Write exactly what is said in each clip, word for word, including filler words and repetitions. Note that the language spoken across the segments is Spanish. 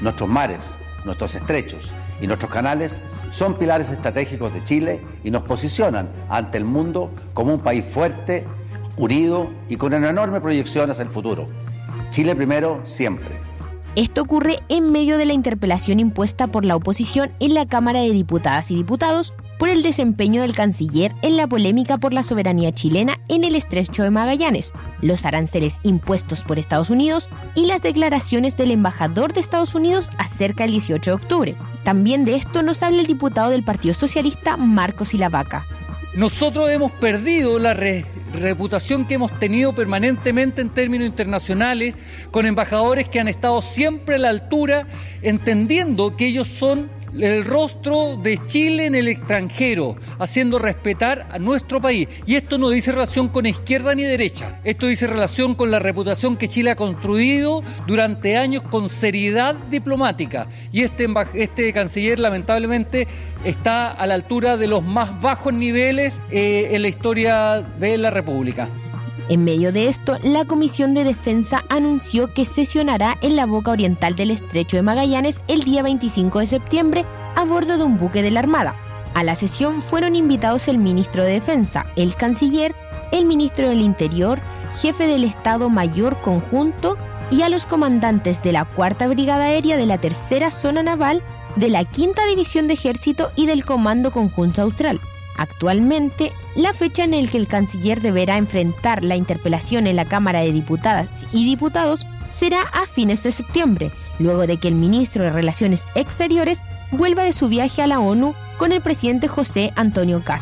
Nuestros mares, nuestros estrechos y nuestros canales son pilares estratégicos de Chile y nos posicionan ante el mundo como un país fuerte, unido y con una enorme proyección hacia el futuro. Chile primero, siempre. Esto ocurre en medio de la interpelación impuesta por la oposición en la Cámara de Diputadas y Diputados por el desempeño del canciller en la polémica por la soberanía chilena en el Estrecho de Magallanes, los aranceles impuestos por Estados Unidos y las declaraciones del embajador de Estados Unidos acerca del dieciocho de octubre. También de esto nos habla el diputado del Partido Socialista, Marcos Silavaca. Nosotros hemos perdido la re- reputación que hemos tenido permanentemente en términos internacionales con embajadores que han estado siempre a la altura, entendiendo que ellos son el rostro de Chile en el extranjero, haciendo respetar a nuestro país. Y esto no dice relación con izquierda ni derecha, esto dice relación con la reputación que Chile ha construido durante años con seriedad diplomática. Y este, este canciller lamentablemente está a la altura de los más bajos niveles eh, en la historia de la República. En medio de esto, la Comisión de Defensa anunció que sesionará en la boca oriental del Estrecho de Magallanes el día veinticinco de septiembre a bordo de un buque de la Armada. A la sesión fueron invitados el ministro de Defensa, el canciller, el ministro del Interior, jefe del Estado Mayor Conjunto y a los comandantes de la Cuarta Brigada Aérea de la Tercera Zona Naval, de la Quinta División de Ejército y del Comando Conjunto Austral. Actualmente, la fecha en la que el canciller deberá enfrentar la interpelación en la Cámara de Diputadas y Diputados será a fines de septiembre, luego de que el ministro de Relaciones Exteriores vuelva de su viaje a la ONU con el presidente José Antonio Kast.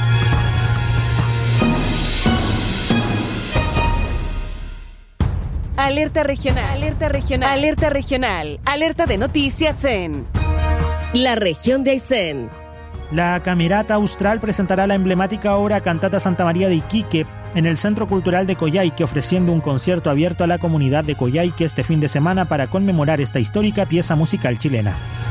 Alerta regional, alerta regional, alerta regional, alerta de noticias en la región de Aysén. La Camerata Austral presentará la emblemática obra Cantata Santa María de Iquique en el Centro Cultural de Coyhaique, ofreciendo un concierto abierto a la comunidad de Coyhaique este fin de semana para conmemorar esta histórica pieza musical chilena.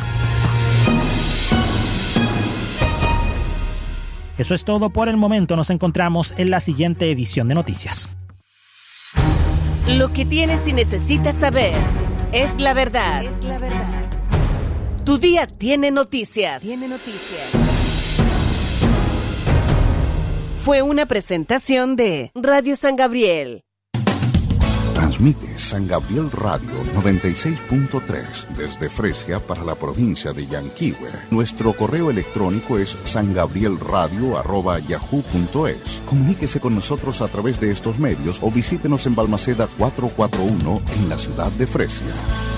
Eso es todo por el momento. Nos encontramos en la siguiente edición de Noticias. Lo que tienes y necesitas saber es la verdad. Es la verdad. Tu día tiene noticias. Tiene noticias. Fue una presentación de Radio San Gabriel. Transmite San Gabriel Radio noventa y seis punto tres desde Fresia para la provincia de Yanquihue. Nuestro correo electrónico es sangabrielradio arroba yahoo punto es. Comuníquese con nosotros a través de estos medios o visítenos en Balmaceda cuatrocientos cuarenta y uno en la ciudad de Fresia.